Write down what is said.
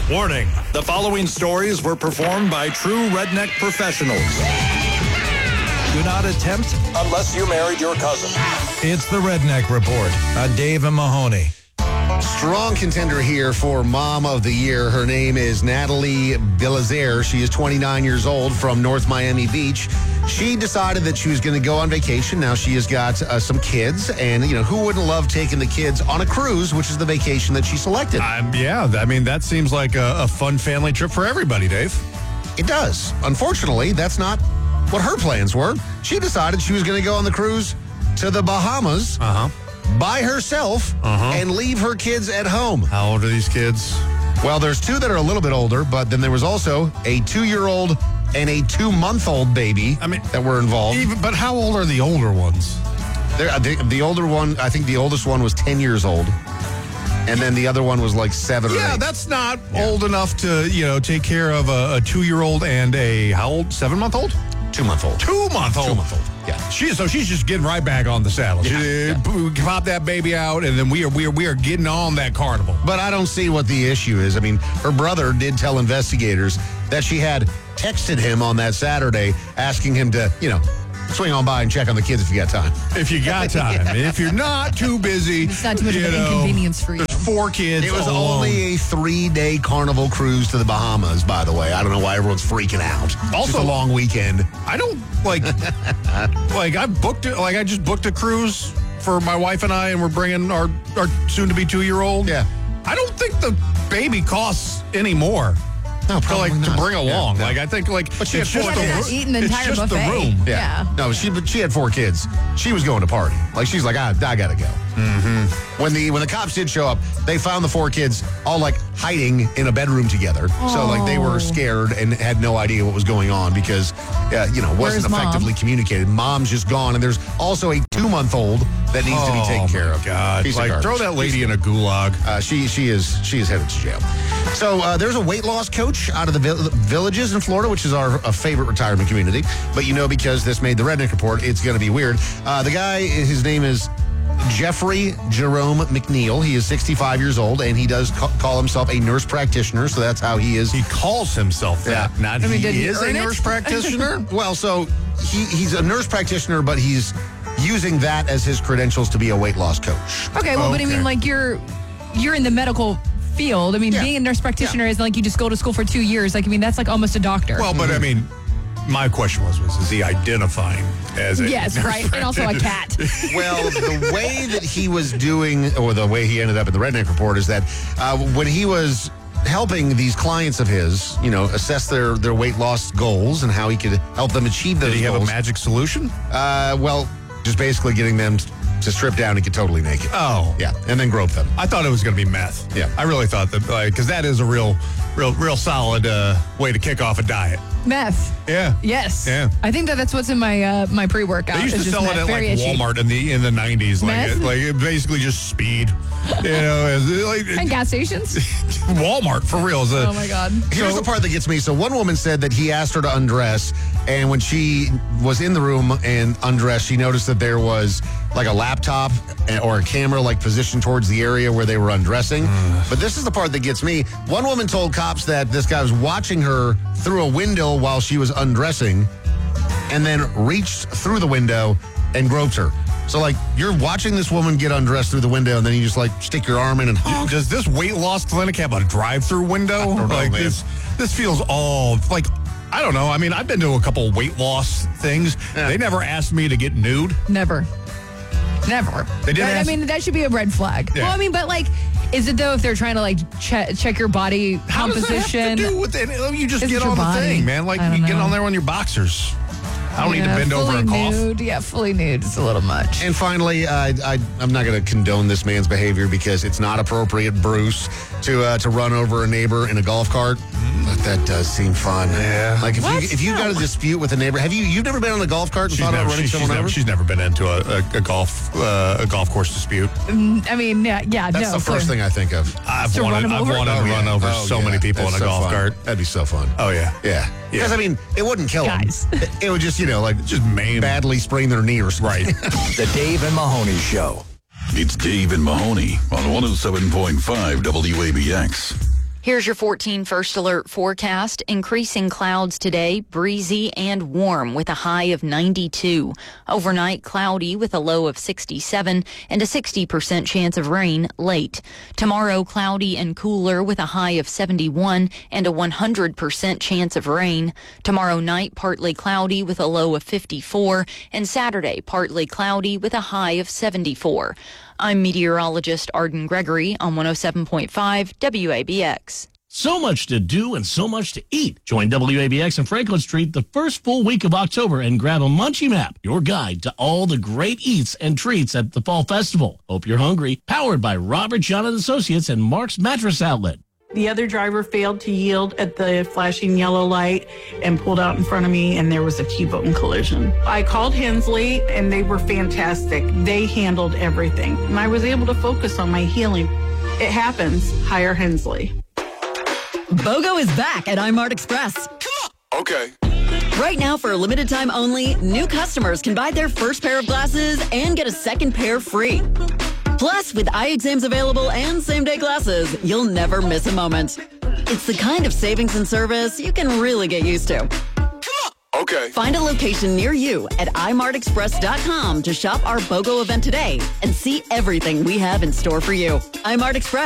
Warning, the following stories were performed by true redneck professionals. Do not attempt unless you married your cousin. It's the Redneck Report on Dave and Mahoney. Strong contender here for Mom of the Year. Her name is Natalie Belizaire. She is 29 years old from North Miami Beach. She decided that she was going to go on vacation. Now she has got some kids, and who wouldn't love taking the kids on a cruise, which is the vacation that she selected? That seems like a fun family trip for everybody, Dave. It does. Unfortunately, that's not what her plans were. She decided she was going to go on the cruise to the Bahamas by herself and leave her kids at home. How old are these kids? Well, there's two that are a little bit older, but then there was also a 2-year-old and a 2-month-old baby that were involved. But how old are the older ones? The older one, I think the oldest one was 10 years old. And then the other one was like 7 or 8. Yeah, that's not old enough to, take care of a 2-year-old and a, how old, 7-month-old? 2-month-old. 2-month-old. 2-month-old. Yeah. She's just getting right back on the saddle. Pop that baby out, and then we are getting on that carnival. But I don't see what the issue is. I mean, her brother did tell investigators that she had texted him on that Saturday asking him to, swing on by and check on the kids if you got time. If you got time. If you're not too busy. It's not too much of an inconvenience for you. There's 4 kids. It was alone. only a 3-day carnival cruise to the Bahamas, by the way. I don't know why everyone's freaking out. Also, just a long weekend. I don't I just booked a cruise for my wife and I, and we're bringing our soon-to-be 2-year-old. Yeah. I don't think the baby costs any more. No, probably to not. bring along. Yeah. I think But she had it's four just kids. Eat an entire it's just buffet. the room. Yeah. No, she had 4 kids. She was going to party. She's like, I gotta go. Mm-hmm. When the cops did show up, they found the 4 kids all hiding in a bedroom together. So they were scared and had no idea what was going on because wasn't Where's effectively communicated. Mom's just gone, and there's also a 2-month-old that needs to be taken care of. God, Piece of garbage. throw that lady in a gulag. She is headed to jail. So there's a weight loss coach out of the Villages in Florida, which is our favorite retirement community. But because this made the Redneck Report, it's going to be weird. The guy, his name is Jeffrey Jerome McNeil. He is 65 years old, and he does call himself a nurse practitioner, so that's how he is. He calls himself that. Yeah. He is a nurse practitioner? Well, so he's a nurse practitioner, but he's using that as his credentials to be a weight loss coach. Okay, well, but I mean, you're in the medical field. I mean, being a nurse practitioner isn't like you just go to school for 2 years. That's almost a doctor. Well, but my question was is he identifying as a yes, nurse right, and also a cat. Well, the way that he was doing, or the way he ended up in the Redneck Report, is that when he was helping these clients of his, assess their weight loss goals and how he could help them achieve those goals. Did he have a magic solution? Just basically getting them to strip down and get totally naked. Oh. Yeah, and then grope them. I thought it was going to be meth. Yeah. I really thought that, because that is a real solid way to kick off a diet. Meth. Yeah. Yes. Yeah. I think that's what's in my my pre-workout. They used to sell it at Walmart in the 90s. It basically just speed. And gas stations. Walmart, for real. Oh my God. Here's the part that gets me. So one woman said that he asked her to undress, and when she was in the room and undressed, she noticed that there was a laptop or a camera positioned towards the area where they were undressing. But this is the part that gets me. One woman told cops that this guy was watching her through a window while she was undressing and then reached through the window and groped her. So, you're watching this woman get undressed through the window, and then you just, stick your arm in and honk. Does this weight loss clinic have a drive-through window? I don't know, man. This feels all, I don't know. I've been to a couple weight loss things. Yeah. They never asked me to get nude. Never. They didn't that should be a red flag. Yeah. Well, but is it though if they're trying to check your body How composition? does that have to do with it? You just It's get your on the body. thing, man. I don't You get know. on there on your boxers. I don't need to bend over and cough. Nude. Yeah, fully nude. It's a little much. And finally, I'm not going to condone this man's behavior because it's not appropriate, Bruce, to run over a neighbor in a golf cart. But that does seem fun. Yeah. If you got a dispute with a neighbor, you've never been on a golf cart and thought about running someone over? She's never been into a golf course dispute. Yeah. That's the first thing I think of. I've To wanted run 'em over? to run over so many people in a golf cart. That'd be so fun. Oh yeah. Yeah. Because, it wouldn't kill Guys. them. It would just, just maim. badly sprain their knee or something. Right. The Dave and Mahoney Show. It's Dave and Mahoney on 107.5 WABX. Here's your 14 First Alert forecast. Increasing clouds today, breezy and warm with a high of 92. Overnight, cloudy with a low of 67 and a 60% chance of rain late. Tomorrow, cloudy and cooler with a high of 71 and a 100% chance of rain. Tomorrow night, partly cloudy with a low of 54, and Saturday, partly cloudy with a high of 74. I'm meteorologist Arden Gregory on 107.5 WABX. So much to do and so much to eat. Join WABX and Franklin Street the first full week of October and grab a Munchie Map, your guide to all the great eats and treats at the Fall Festival. Hope you're hungry. Powered by Robert John & Associates and Mark's Mattress Outlet. The other driver failed to yield at the flashing yellow light and pulled out in front of me, and there was a T-bone collision. I called Hensley, and they were fantastic. They handled everything, and I was able to focus on my healing. It happens. Hire Hensley. BOGO is back at iMart Express. Okay. Right now, for a limited time only, new customers can buy their first pair of glasses and get a second pair free. Plus, with eye exams available and same-day glasses, you'll never miss a moment. It's the kind of savings and service you can really get used to. Okay. Find a location near you at imartexpress.com to shop our BOGO event today and see everything we have in store for you. iMart Express.